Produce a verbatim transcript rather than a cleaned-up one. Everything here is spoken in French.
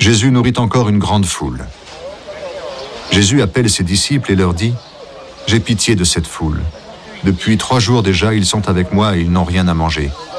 Jésus nourrit encore une grande foule. Jésus appelle ses disciples et leur dit « J'ai pitié de cette foule. Depuis trois jours déjà, ils sont avec moi et ils n'ont rien à manger.